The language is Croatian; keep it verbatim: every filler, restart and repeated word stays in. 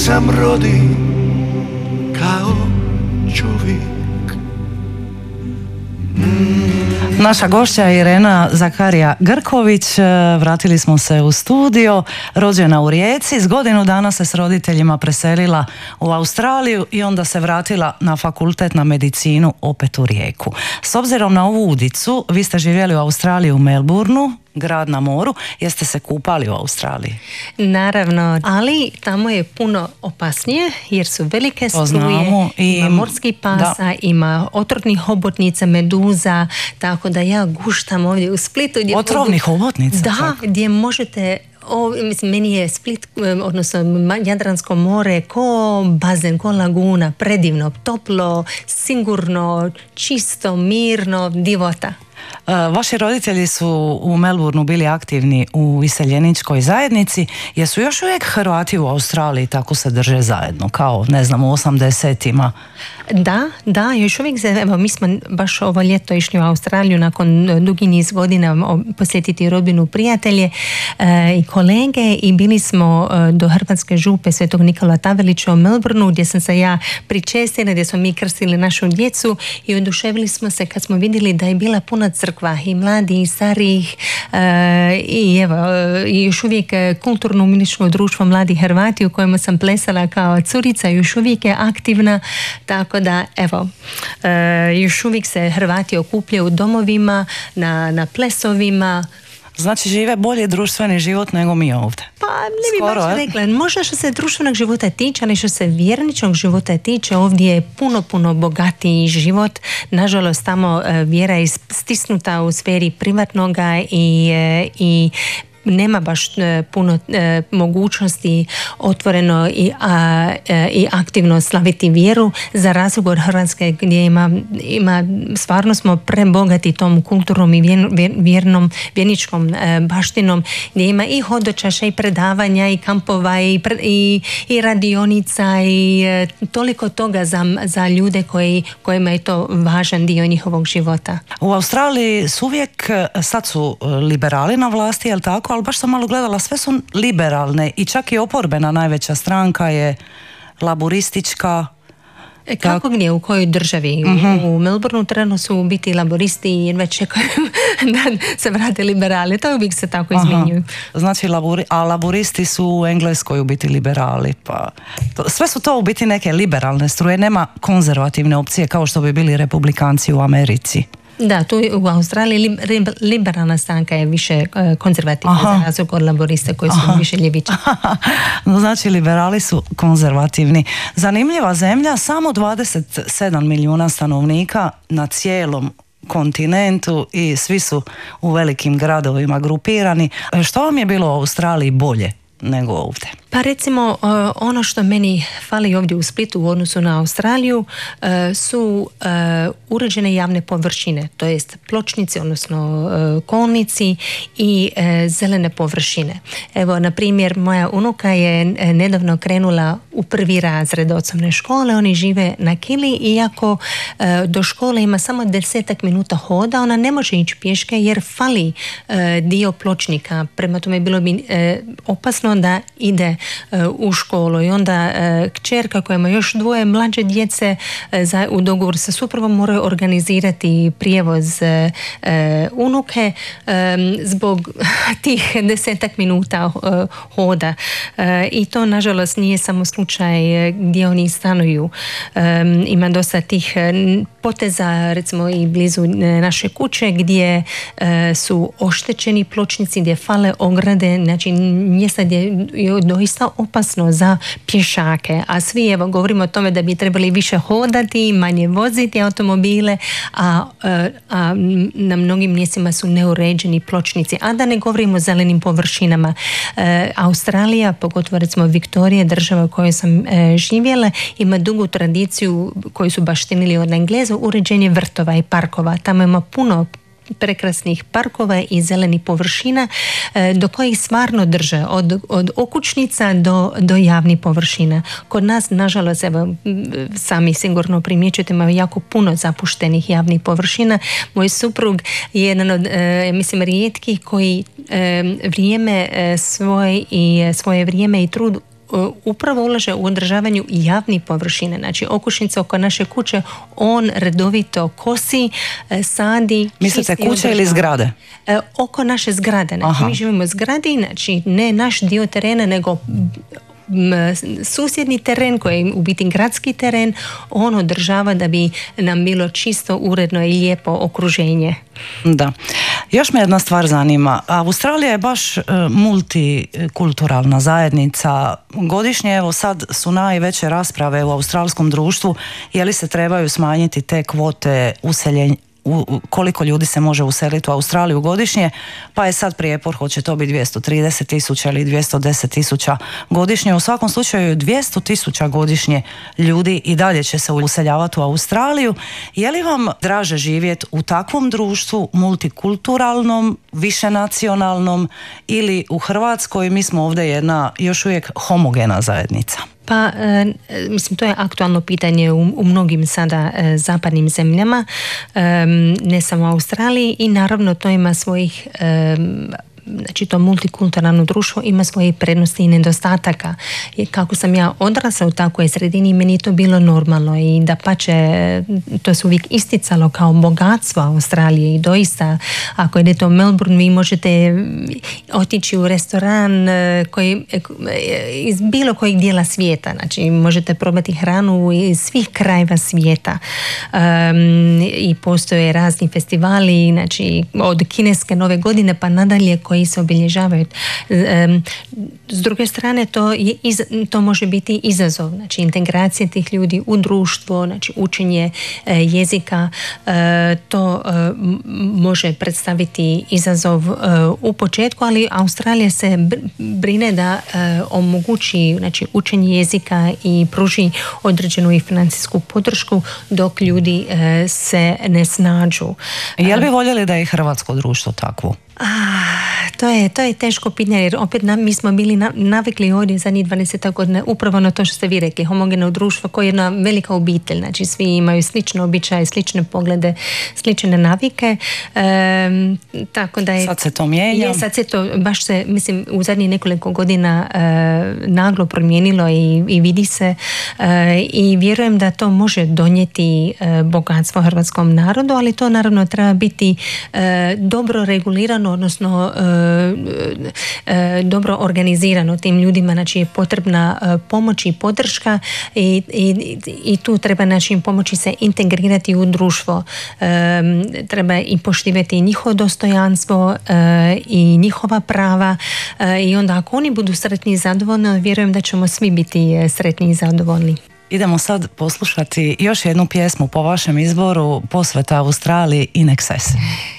sam rodim kao čovjek. Naša gošća Irena Zakarija Grković, vratili smo se u studio, rođena u Rijeci, s godinu dana se s roditeljima preselila u Australiju i onda se vratila na fakultet na medicinu opet u Rijeku. S obzirom na ovu udicu, vi ste živjeli u Australiji u Melbourneu, grad na moru, jeste se kupali u Australiji? Naravno, ali tamo je puno opasnije jer su velike struje, znamo, i ima morskih pasa, da. Ima otrovnih hobotnica, meduza, tako da ja guštam ovdje u Splitu. Gdje otrovnih mogu... hobotnica? Da, čak. Gdje možete... O, mislim, meni je Split, odnosno Jadransko more, ko bazen, ko laguna, predivno, toplo, sigurno, čisto, mirno, divota. Vaši roditelji su u Melbourneu bili aktivni u iseljeničkoj zajednici. Jesu još uvijek Hrvati u Australiji tako se drže zajedno, kao, ne znam, u osamdesetima? Da, da, još uvijek se, evo, mi smo baš ovo ljeto išli u Australiju nakon dugi niz godina posjetiti rodbinu, prijatelje e, i kolege i bili smo e, do Hrvatske župe Svetog Nikola Tavelića u Melbourneu gdje sam se ja pričestila, gdje smo mi krstili našu djecu i oduševili smo se kad smo vidjeli da je bila puna crkva i mladi i starih e, i evo, i još uvijek kulturno-umjetničko društvo mladih Hrvati u kojemu sam plesala kao curica još uvijek je aktivna, tako da evo, e, još uvijek se Hrvati okupljaju u domovima, na, na plesovima. Znači žive bolje društveni život nego mi ovdje. Pa ne bi Skoro, baš rekla. Možda što se društvenog života tiče, ali što se vjerničnog života tiče, ovdje je puno, puno bogatiji život. Nažalost, tamo vjera je stisnuta u sferi privatnoga i, i nema baš puno e, mogućnosti otvoreno i, a, e, i aktivno slaviti vjeru za razliku od Hrvatske gdje ima, ima stvarno smo prebogati tom kulturnom i vjer, vjernom vjerničkom e, baštinom gdje ima i hodočaša i predavanja i kampova i, pre, i, i radionica i e, toliko toga za, za ljude koji, kojima je to važan dio njihovog života. U Australiji su uvijek, sad su liberali na vlasti, je li tako? Ali baš sam malo gledala, sve su liberalne i čak i oporbena najveća stranka je laboristička. E, kako gdje, u kojoj državi? Uh-huh. U, u Melbourneu trenutno su biti laboristi i jedva čekaju da se vrate liberali. To uvijek se tako izmjenjuju. Znači, labori, a laboristi su u Engleskoj u biti liberali. Pa, to, sve su to u biti neke liberalne struje. Nema konzervativne opcije kao što bi bili republikanci u Americi. Da, tu u Australiji liberalna stranka je više konzervativna za razliku od laborista koji su Aha. više ljevići. Znači liberali su konzervativni. Zanimljiva zemlja, samo dvadeset sedam milijuna stanovnika na cijelom kontinentu i svi su u velikim gradovima grupirani. Što vam je bilo u Australiji bolje nego ovdje? Pa recimo ono što meni fali ovdje u Splitu u odnosu na Australiju su uređene javne površine, to jest pločnici, odnosno kolnici i zelene površine. Evo, na primjer, moja unuka je nedavno krenula u prvi razred osnovne škole, oni žive na Kili, iako do škole ima samo desetak minuta hoda, ona ne može ići pješke jer fali dio pločnika, prema tome bilo bi opasno da ide u školu i onda kćerka koja ima još dvoje mlađe djece za, u dogovoru sa suprugom moraju organizirati prijevoz unuke zbog tih desetak minuta hoda i to nažalost nije samo slučaj gdje oni stanuju. Ima dosta tih poteza recimo i blizu naše kuće gdje su oštećeni pločnici, gdje fale ograde, znači mjesta gdje je doista opasno za pješake, a svi evo govorimo o tome da bi trebali više hodati, manje voziti automobile, a, a na mnogim mjestima su neuređeni pločnici, a da ne govorimo o zelenim površinama. E, Australija, pogotovo recimo Viktorija, država u kojoj sam e, živjela, ima dugu tradiciju koju su baštinili od Engleza, uređenje vrtova i parkova. Tamo ima puno prekrasnih parkova i zelenih površina do kojih stvarno drže od, od okućnica do, do javnih površina. Kod nas, nažalost, evo, sami sigurno primjećujete, ima jako puno zapuštenih javnih površina. Moj suprug je jedan od, e, mislim, rijetkih koji e, vrijeme e, svoje i svoje vrijeme i trud upravo ulaže u održavanju javnih površine. Znači okućnica oko naše kuće on redovito kosi, sadi. Mislite kuće ili zgrade? Oko naše zgrade. Znači Aha. mi živimo u zgradi, znači ne naš dio terena, nego susjedni teren koji je u biti gradski teren, on održava da bi nam bilo čisto, uredno i lijepo okruženje. Da. Još me jedna stvar zanima. Australija je baš multikulturalna zajednica. Godišnje, evo sad su najveće rasprave u australskom društvu je li se trebaju smanjiti te kvote useljenja, U, koliko ljudi se može useliti u Australiju godišnje, pa je sad prijepor hoće to biti dvjesto trideset tisuća ili dvjesto deset tisuća godišnje. U svakom slučaju dvjesto tisuća godišnje ljudi i dalje će se useljavati u Australiju. Je li vam draže živjeti u takvom društvu, multikulturalnom, višenacionalnom, ili u Hrvatskoj? Mi smo ovdje jedna još uvijek homogena zajednica. Pa, e, mislim, to je aktualno pitanje u, u mnogim sada e, zapadnim zemljama, e, ne samo u Australiji, i naravno to ima svojih e, znači to multikulturalno društvo ima svoje prednosti i nedostataka. I kako sam ja odrasla u takvoj sredini, meni je to bilo normalno i dapače, to se uvijek isticalo kao bogatstvo Australije i doista, ako idete u Melbourne, vi možete otići u restoran koji, iz bilo kojeg dijela svijeta, znači možete probati hranu iz svih krajeva svijeta. Um, i postoje razni festivali, znači od kineske nove godine pa nadalje koji se obilježavaju. S druge strane, to, je, to može biti izazov, znači integracija tih ljudi u društvo, znači učenje jezika, to može predstaviti izazov u početku, ali Australija se brine da omogući, znači, učenje jezika i pruži određenu i financijsku podršku dok ljudi se ne snađu. Jel bi voljeli da je hrvatsko društvo takvo? Ah, to je, to je teško pitanje, jer opet nam, mi smo bili na, navikli ovdje zadnjih dvadeset godina upravo na to što ste vi rekli, homogeno društvo koje je jedna velika obitelj, znači svi imaju slične običaje, slične poglede, slične navike, e, tako da je... Sad se to mijenja. Je, sad se to, baš se, mislim, u zadnjih nekoliko godina e, naglo promijenilo i, i vidi se e, i vjerujem da to može donijeti e, bogatstvo hrvatskom narodu, ali to naravno treba biti e, dobro regulirano, odnosno e, e, dobro organizirano tim ljudima, znači je potrebna e, pomoć i podrška i, i, i tu treba znači pomoći se integrirati u društvo. E, treba i poštivati njihovo dostojanstvo e, i njihova prava e, i onda ako oni budu sretni i zadovoljni, vjerujem da ćemo svi biti sretni i zadovoljni. Idemo sad poslušati još jednu pjesmu po vašem izboru, posveta Australiji, In Excess.